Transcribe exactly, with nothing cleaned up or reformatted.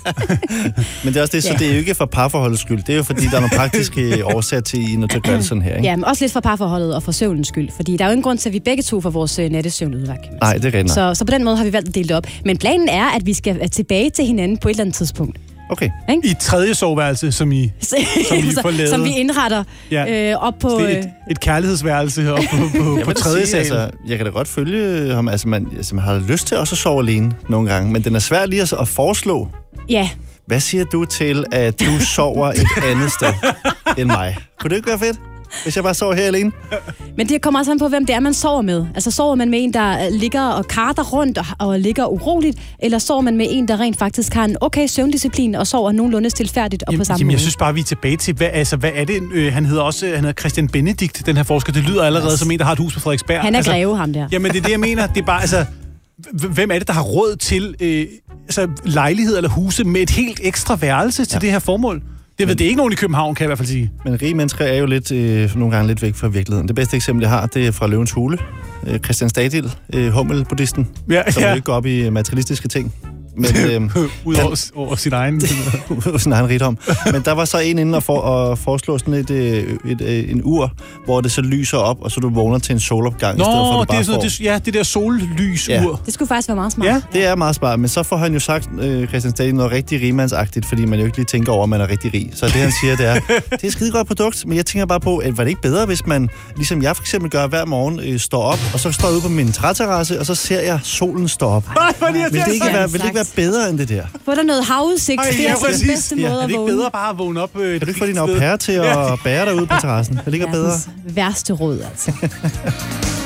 Men det er også det, så Ja. det er jo ikke for parforholdets skyld. Det er jo fordi, der er nogle praktiske årsager til, I er nødt til at gøre det sådan her, ikke? Ja, men også lidt for parforholdet og for søvnens skyld. Fordi der er jo ingen grund til, at vi begge to får vores øh, nattesøvn ødelagt. kan man Nej, sige. det er rigtigt. Så, så på den måde har vi valgt at dele det op. Men planen er, at vi skal tilbage til hinanden på et eller andet tidspunkt. Okay. Ikke? I et tredje soveværelse, som I, som I får lavet. Som vi indretter Ja. øh, op på... Det er Øh, et, et kærlighedsværelse oppe på, på, Jeg på vil da tredje sige, sal. altså, jeg kan da godt følge ham. Altså, man, altså, man har lyst til også at sove alene nogle gange, men den er svær lige at, at foreslå. ja, Hvad siger du til, at du sover et andet sted end mig? Kunne det ikke være fedt, hvis jeg bare sover her alene? men det kommer også an på, hvem det er, man sover med. Altså sover man med en, der ligger og karter rundt og, og ligger uroligt, eller sover man med en, der rent faktisk har en okay søvndisciplin og sover nogenlunde stilfærdigt og Jamen, på samme jamen, måde? jeg synes bare, vi er tilbage til, hvad, altså, hvad er det? Øh, han hedder også han hedder Christian Benedikt, den her forsker. Det lyder allerede som en, der har et hus på Frederiksberg. Han er altså, greve, ham der. Jamen, det er det, jeg mener. Det er bare, altså... Hvem er det, der har råd til øh, altså, lejlighed eller huse med et helt ekstra værelse til ja. det her formål? Det, ved, det er ikke nogen i København, kan jeg i hvert fald sige. Men rige mennesker er jo lidt, øh, nogle gange lidt væk fra virkeligheden. Det bedste eksempel, jeg har, det er fra Løvens Hule. Øh, Christian Stadil, øh, Hummel-buddhisten, Ja, som ja. jo ikke går op i materialistiske ting. Men, øh, Udover over sin egen... sin egen rigdom. Men der var så en inde og, for, og foreslå sådan et, et, et, et, en ur, hvor det så lyser op, og så du vågner til en solopgang, Nå, i stedet for, at du det bare er sådan, får... det, ja, det der sollysur. Ja. Det skulle faktisk være meget smart. Ja. Det er meget smart, men så får han jo sagt, øh, Christian Stadil, noget rigtig rigmandsagtigt, fordi man jo ikke lige tænker over, at man er rigtig rig. Så det, han siger, det er, det er et skide godt produkt, men jeg tænker bare på, at var det ikke bedre, hvis man, ligesom jeg for eksempel gør hver morgen, øh, står op, og så står jeg ude på min træterrasse, og så ser jeg solen stå op. Nej, hvor er det Vil det ikke irriterende. være, vil det ikke være bedre end det der? Få der noget havudsigt. Ej, det er ja, altså den præcis. bedste Ja, måde Er at det ikke vågne. bedre bare at vågne op? Øh, Kan du ikke få din au pair til at bære dig ud på terrassen? Er det ikke bedre? Verdens værste råd, altså.